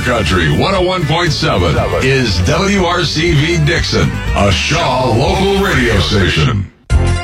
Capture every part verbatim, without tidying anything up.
Country one oh one point seven is W R C V Dixon, a Shaw local radio station.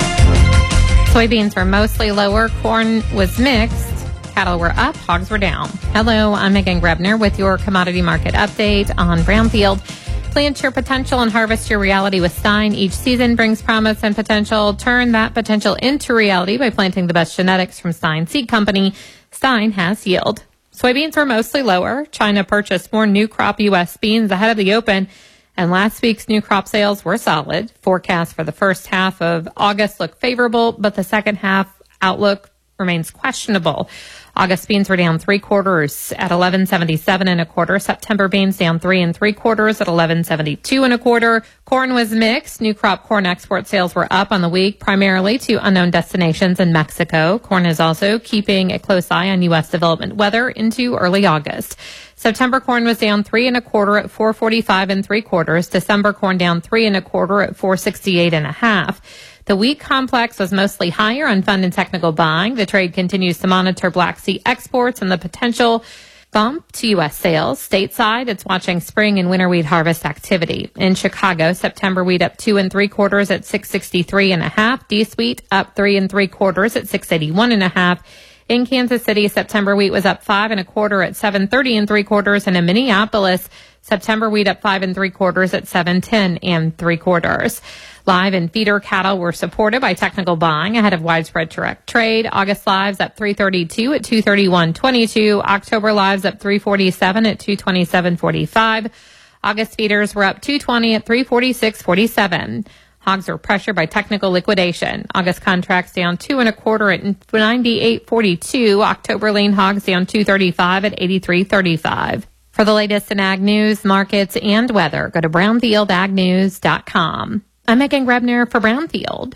Soybeans were mostly lower. Corn was mixed. Cattle were up. Hogs were down. Hello, I'm Megan Grebner with your commodity market update on Brownfield. Plant your potential and harvest your reality with Stein. Each season brings promise and potential. Turn that potential into reality by planting the best genetics from Stein Seed Company. Stein has yield. Soybeans were mostly lower. China purchased more new crop U S beans ahead of the open, and last week's new crop sales were solid. Forecasts for the first half of August look favorable, but the second half outlook remains questionable. August beans were down three quarters at eleven seventy-seven and a quarter. September beans down three and three quarters at eleven seventy-two and a quarter. Corn was mixed. New crop corn export sales were up on the week, primarily to unknown destinations in Mexico. Corn is also keeping a close eye on U S development weather into early August. September corn was down three and a quarter at four forty-five and three quarters. December corn down three and a quarter at four sixty-eight and a half. The wheat complex was mostly higher on fund and technical buying. The trade continues to monitor Black Sea exports and the potential bump to U S sales. Stateside, it's watching spring and winter wheat harvest activity. In Chicago, September wheat up two and three quarters at six sixty-three and a half. Dees wheat up three and three quarters at six eighty-one and a half. In Kansas City, September wheat was up five and a quarter at seven thirty and three quarters. And in Minneapolis, September wheat up five and three quarters at seven ten and three quarters. Live and feeder cattle were supported by technical buying ahead of widespread direct trade. August lives up three thirty-two at two thirty-one twenty-two. October lives up three forty-seven at two twenty-seven forty-five. August feeders were up two twenty at three forty-six forty-seven. Hogs were pressured by technical liquidation. August contracts down two and a quarter at ninety-eight forty-two. October lean hogs down two thirty-five at eighty-three thirty-five. For the latest in ag news, markets, and weather, go to brownfield ag news dot com. I'm Megan Grebner for Brownfield.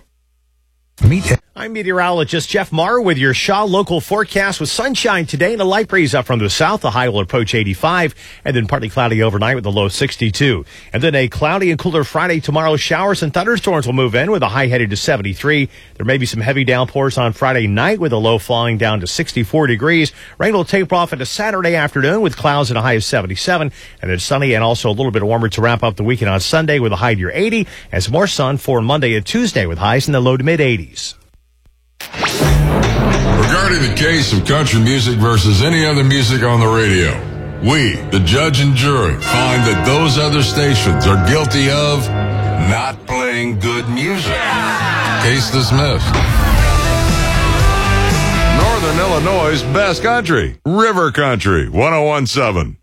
Meet I'm meteorologist Jeff Marr with your Shaw local forecast with sunshine today and a light breeze up from the south. The high will approach eighty-five and then partly cloudy overnight with a low sixty-two. And then a cloudy and cooler Friday. Tomorrow, showers and thunderstorms will move in with a high headed to seventy-three. There may be some heavy downpours on Friday night with a low falling down to sixty-four degrees. Rain will taper off into Saturday afternoon with clouds and a high of seventy-seven. And then sunny and also a little bit warmer to wrap up the weekend on Sunday with a high near eighty. As more sun for Monday and Tuesday with highs in the low to mid eighties. Regarding the case of country music versus any other music on the radio, we, the judge and jury, find that those other stations are guilty of not playing good music. Case dismissed. Northern Illinois' best country, River Country, one oh one point seven.